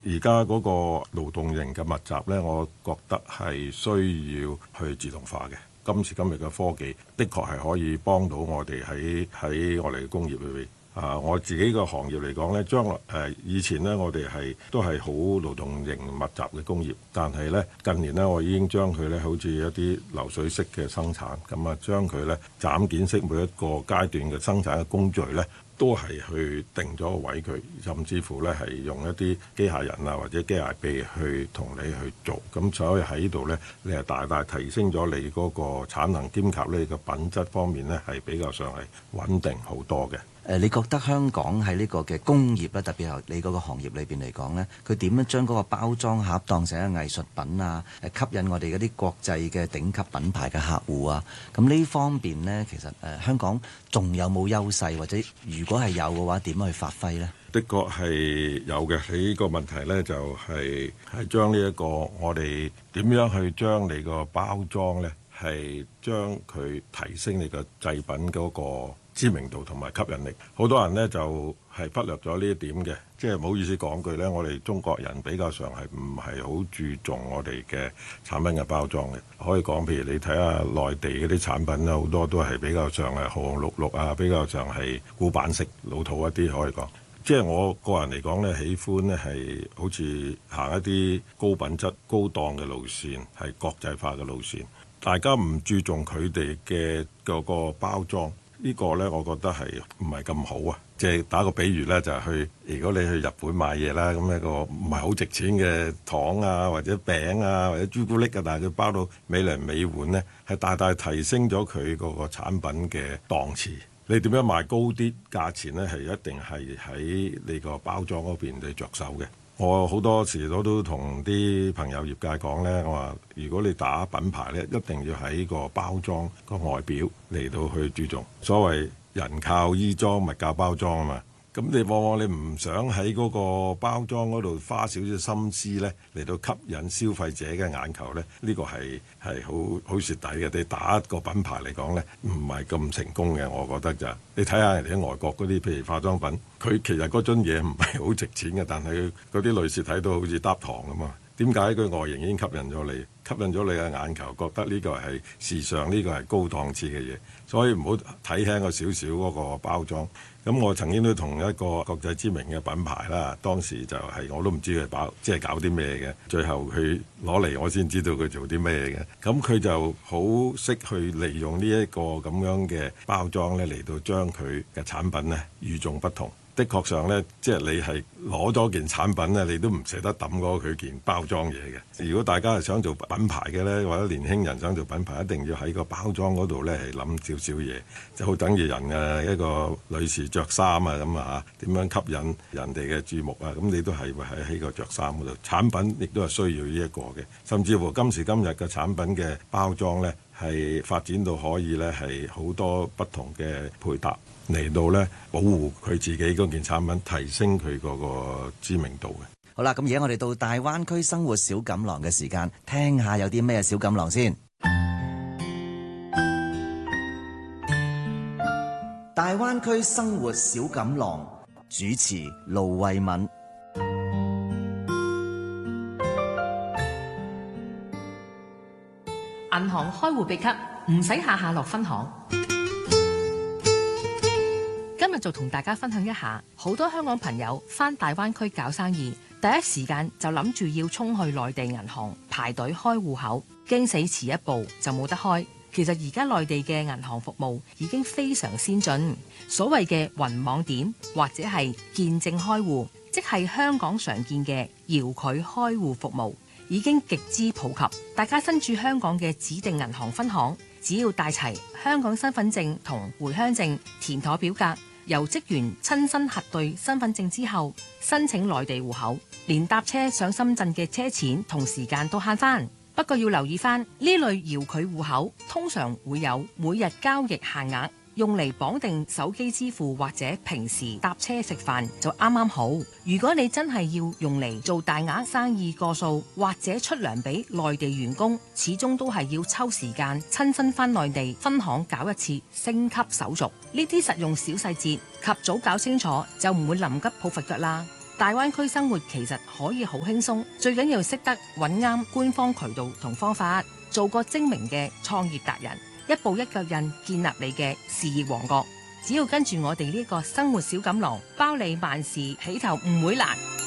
而家嗰個勞動營嘅密集呢，我覺得係需要去自動化嘅。今時今日嘅科技，的確係可以幫到我哋喺我哋嘅工業裏邊。我自己個行業嚟講呢，將來以前呢，我哋都係好勞動型密集嘅工業，但係呢，近年呢，我已經將佢呢好似一啲流水式嘅生產，咁啊將佢呢斬件式每一個階段嘅生產嘅工序呢，都係去定咗個位佢，甚至乎呢係用一啲機械人啊或者機械臂去同你去做，咁所以喺度呢，你係大大提升咗你嗰個產能兼及你嘅品質方面呢，係比較上係穩定好多嘅。 你覺得香港喺呢個嘅工業咧，特別係你嗰個行業裏邊嚟講呢，佢點樣將嗰個包裝盒當成一個藝術品啊？吸引我哋嗰啲國際嘅頂級品牌嘅客戶啊？咁呢方面呢，其實香港仲有冇優勢，或者如果係有嘅話，點樣去發揮呢？ 的確係有嘅。你呢個問題呢，就係將呢一個我哋點樣去將你個包裝呢，係將佢提升你個製品嗰個知名度同埋吸引力。好多人呢就係忽略咗呢一點嘅，即係唔好意思講句呢，我哋中國人比較上係唔係好注重我哋嘅產品嘅包裝嘅。可以講，譬如你睇下內地嗰啲產品咧，好多都係比較上係紅紅綠綠啊，比較上係古板式老土一啲，可以講。即係我個人嚟講呢，喜歡呢係好似行一啲高品質高檔嘅路線，係國際化嘅路線。大家唔注重佢哋嘅嗰個包裝，呢個呢，我覺得係唔係咁好啊！即係打個比喻呢，就係如果你去日本買嘢啦，咁一個唔係好值錢嘅糖啊，或者餅啊，或者朱古力啊，但係佢包到美輪美奐呢，係大大提升咗佢嗰個產品嘅檔次。你點樣賣高啲價錢呢？係一定係喺你個包裝嗰邊嚟着手嘅。我好多時都同啲朋友業界講呢，我話如果你打品牌呢，一定要喺個包裝個外表嚟到去注重。所謂人靠衣裝，物靠包裝啊嘛。咁你往往你唔想喺嗰個包裝嗰度花少少心思呢，嚟到吸引消費者嘅眼球呢，呢個係好蝕底嘅。你打一個品牌嚟講呢，唔係咁成功嘅，我覺得就你睇下人哋喺外國嗰啲，譬如化妝品，佢其實嗰樽嘢唔係好值錢嘅，但係嗰啲女士睇到好似嗒糖咁嘛。點解佢外形已經吸引咗你，吸引咗你嘅眼球，覺得呢個係時尚，呢個係高檔次嘅嘢，所以唔好睇輕個少少嗰個包裝。咁我曾經都同一個國際知名嘅品牌啦，當時就係我都唔知佢即係搞啲咩嘅，最後佢攞嚟我先知道佢做啲咩嘅。咁佢就好識去利用呢一個咁樣嘅包裝呢，嚟到將佢嘅產品呢與眾不同。的確上呢，即係你係攞咗件產品呢，你都唔捨得抌嗰佢件包裝嘢嘅。如果大家係想做品牌嘅呢，或者年輕人想做品牌，一定要喺個包裝嗰度呢係諗少少嘢，就好等於人嘅一個女士着衫啊咁啊，點樣吸引人哋嘅注目啊？咁你都係會喺個着衫嗰度，產品亦都係需要呢一個嘅。甚至乎今時今日嘅產品嘅包裝呢，係發展到可以呢係好多不同嘅配搭。嚟到呢，保護佢自己嗰件產品，提升佢嗰個知名度嘅。 好啦，咁而家我哋到大灣區生活小錦囊嘅時間，聽下有啲咩小錦囊先。大灣區生活小錦囊，主持盧慧敏。 銀行開戶秘笈，唔使下下落分行。今日就同大家分享一下，好多香港朋友返大灣區搞生意，第一時間就諗住要衝去內地銀行排隊開戶口，驚死遲一步就冇得開。其實而家內地嘅銀行服務已經非常先進，所謂嘅雲網點或者係見證開戶，即係香港常見嘅遙距開戶服務，已經極之普及。大家身處香港嘅指定銀行分行，只要帶齊香港身份證同回鄉證，填妥表格，由職員親身核對身份證之後，申請內地戶口，連搭車上深圳嘅車錢同時間都慳返。不過要留意返，呢類遙距戶口通常會有每日交易限額，用嚟綁定手機支付或者平時搭車食飯就啱啱好。如果你真係要用嚟做大額生意過數或者出糧俾內地員工，始終都係要抽時間親身返內地分行搞一次升級手續。呢啲實用小細節及早搞清楚，就唔會臨急抱佛腳啦。 大灣區生活其實可以好輕鬆，最緊要識得揾啱官方渠道同方法，做個精明嘅創業達人，一步一腳印建立你嘅事業王國。只要跟住我哋呢個生活小錦囊，包你萬事起頭唔會難。